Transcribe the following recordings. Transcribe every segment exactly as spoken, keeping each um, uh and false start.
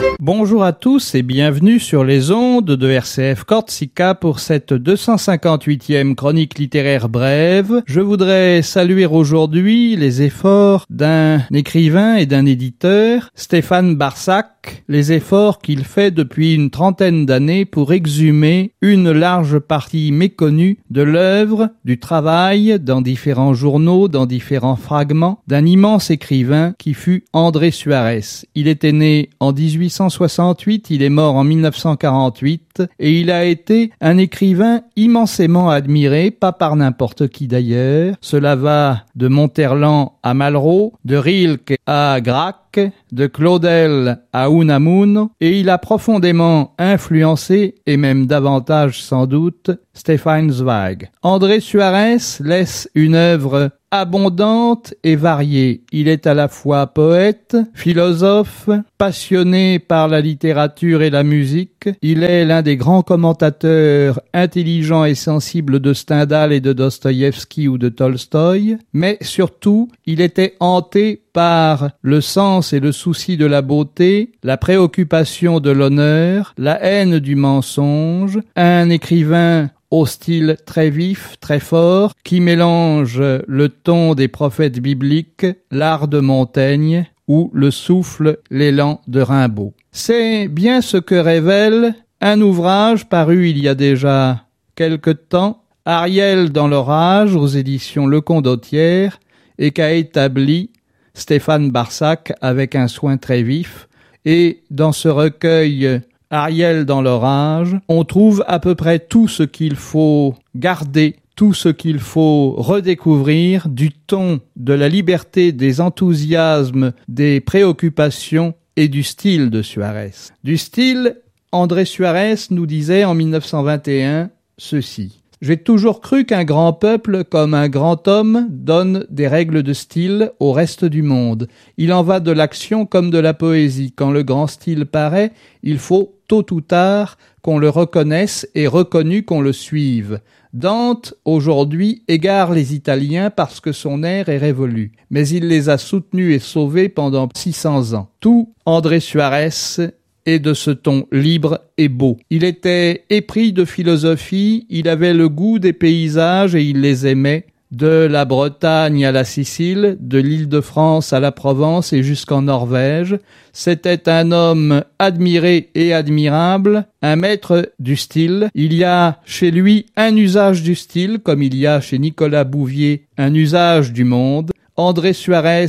Bonjour à tous et bienvenue sur les ondes de R C F Corsica pour cette deux cent cinquante-huitième chronique littéraire brève. Je voudrais saluer aujourd'hui les efforts d'un écrivain et d'un éditeur, Stéphane Barsac, les efforts qu'il fait depuis une trentaine d'années pour exhumer une large partie méconnue de l'œuvre, du travail, dans différents journaux, dans différents fragments, d'un immense écrivain qui fut André Suarez. Il était né en dix-huit cent soixante-huit, il est mort en mille neuf cent quarante-huit et il a été un écrivain immensément admiré, pas par n'importe qui d'ailleurs. Cela va de Monterland à Malraux, de Rilke à Gracq, de Claudel à Unamuno, et il a profondément influencé, et même davantage sans doute, Stefan Zweig. André Suarez laisse une œuvre abondante et variée. Il est à la fois poète, philosophe, passionné par la littérature et la musique. Il est l'un des grands commentateurs intelligents et sensibles de Stendhal et de Dostoïevski ou de Tolstoï, mais surtout, il était hanté par le sens et le souci de la beauté, la préoccupation de l'honneur, la haine du mensonge, un écrivain au style très vif, très fort, qui mélange le ton des prophètes bibliques, l'art de Montaigne ou le souffle, l'élan de Rimbaud. C'est bien ce que révèle un ouvrage paru il y a déjà quelque temps, Ariel dans l'orage, aux éditions Le Condottière, et qu'a établi Stéphane Barsac avec un soin très vif. Et dans ce recueil Ariel dans l'orage, on trouve à peu près tout ce qu'il faut garder, tout ce qu'il faut redécouvrir du ton, de la liberté, des enthousiasmes, des préoccupations et du style de Suarez. Du style, André Suarez nous disait en mille neuf cent vingt et un ceci. « J'ai toujours cru qu'un grand peuple, comme un grand homme, donne des règles de style au reste du monde. Il en va de l'action comme de la poésie. Quand le grand style paraît, il faut, tôt ou tard, qu'on le reconnaisse et reconnu qu'on le suive. Dante, aujourd'hui, égare les Italiens parce que son air est révolu. Mais il les a soutenus et sauvés pendant six cents ans. Tout André Suarez et de ce ton libre et beau. Il était épris de philosophie, il avait le goût des paysages et il les aimait, de la Bretagne à la Sicile, de l'Île-de-France à la Provence et jusqu'en Norvège. C'était un homme admiré et admirable, un maître du style. Il y a chez lui un usage du style, comme il y a chez Nicolas Bouvier un usage du monde. André Suarez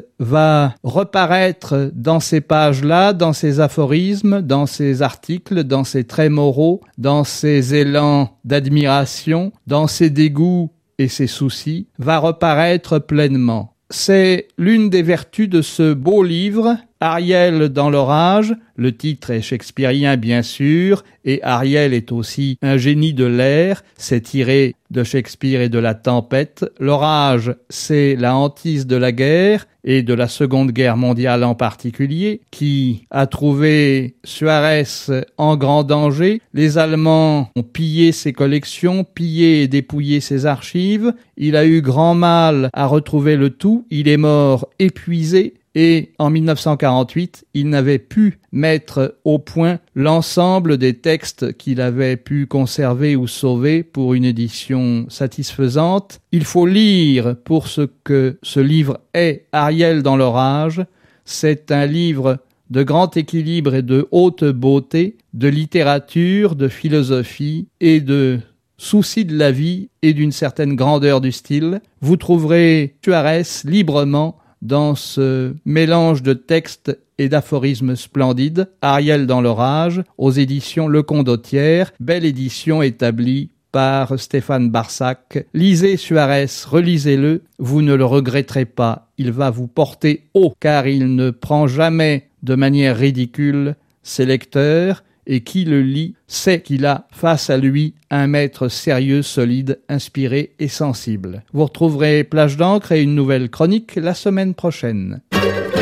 va reparaître dans ces pages-là, dans ses aphorismes, dans ses articles, dans ses traits moraux, dans ses élans d'admiration, dans ses dégoûts et ses soucis, va reparaître pleinement. C'est l'une des vertus de ce beau livre, Ariel dans l'orage. Le titre est shakespearien bien sûr, et Ariel est aussi un génie de l'air, c'est tiré de Shakespeare et de La Tempête. L'orage, c'est la hantise de la guerre, et de la Seconde Guerre mondiale en particulier, qui a trouvé Suarez en grand danger. Les Allemands ont pillé ses collections, pillé et dépouillé ses archives. Il a eu grand mal à retrouver le tout. Il est mort épuisé. Et en mille neuf cent quarante-huit, il n'avait pu mettre au point l'ensemble des textes qu'il avait pu conserver ou sauver pour une édition satisfaisante. Il faut lire pour ce que ce livre est, Ariel dans l'orage. C'est un livre de grand équilibre et de haute beauté, de littérature, de philosophie et de souci de la vie et d'une certaine grandeur du style. Vous trouverez Suarez librement dans ce mélange de textes et d'aphorismes splendides, Ariel dans l'orage, aux éditions Le Condottière, belle édition établie par Stéphane Barsac. Lisez Suarez, relisez-le, vous ne le regretterez pas, il va vous porter haut, car il ne prend jamais de manière ridicule ses lecteurs, et qui le lit sait qu'il a face à lui un maître sérieux, solide, inspiré et sensible. Vous retrouverez Plage d'encre et une nouvelle chronique la semaine prochaine.